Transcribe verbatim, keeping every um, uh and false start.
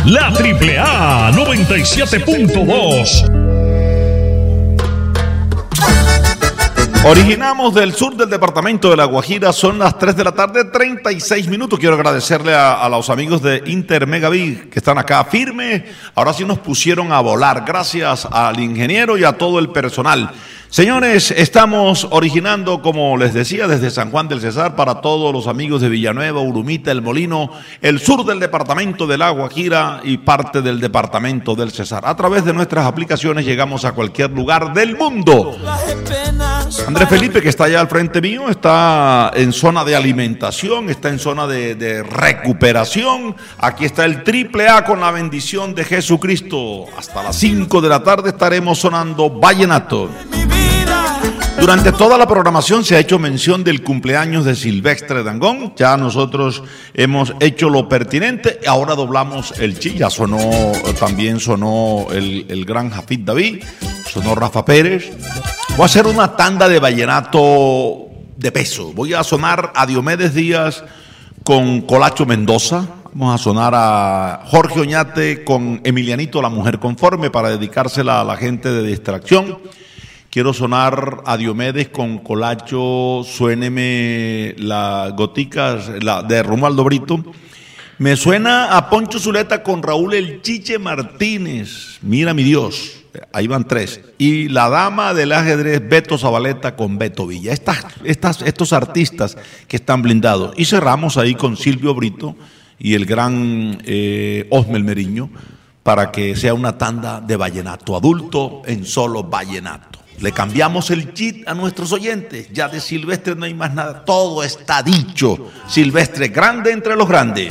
La Triple A noventa y siete punto dos. Originamos del sur del departamento de La Guajira, son las tres de la tarde, treinta y seis minutos. Quiero agradecerle a, a los amigos de Inter Megaví que están acá firmes. Ahora sí nos pusieron a volar. Gracias al ingeniero y a todo el personal. Señores, estamos originando, como les decía, desde San Juan del Cesar para todos los amigos de Villanueva, Urumita, El Molino, el sur del departamento de La Guajira y parte del departamento del Cesar. A través de nuestras aplicaciones llegamos a cualquier lugar del mundo. Andrés Felipe, que está allá al frente mío, está en zona de alimentación, está en zona de, de recuperación. Aquí está el Triple A con la bendición de Jesucristo. Hasta las cinco de la tarde estaremos sonando vallenato. Durante toda la programación se ha hecho mención del cumpleaños de Silvestre Dangond. Ya nosotros hemos hecho lo pertinente. Ahora doblamos el chi. Ya sonó, también sonó el, el gran Jafid David, sonó Rafa Pérez. Voy a hacer una tanda de vallenato de peso. Voy a sonar a Diomedes Díaz con Colacho Mendoza. Vamos a sonar a Jorge Oñate con Emilianito, la mujer conforme, para dedicársela a la gente de Distracción. Quiero sonar a Diomedes con Colacho, Suéneme las goticas la, de Romualdo Brito. Me suena a Poncho Zuleta con Raúl El Chiche Martínez. Mira mi Dios. Ahí van tres. Y la dama del ajedrez, Beto Zabaleta con Beto Villa. Estas, estas, estos artistas que están blindados. Y cerramos ahí con Silvio Brito y el gran eh, Osmel Meriño para que sea una tanda de vallenato adulto en solo vallenato. Le cambiamos el chip a nuestros oyentes. Ya de Silvestre no hay más nada. Todo está dicho. Silvestre, grande entre los grandes.